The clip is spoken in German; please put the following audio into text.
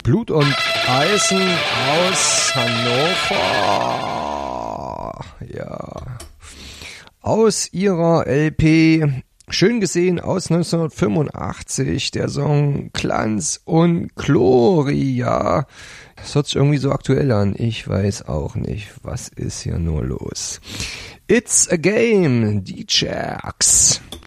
Blut und Eisen aus Hannover. Ja. Aus ihrer LP Schön gesehen aus 1985, der Song Glanz und Gloria. Das hört sich irgendwie so aktuell an. Ich weiß auch nicht, was ist hier nur los. It's a Game, die Jerks.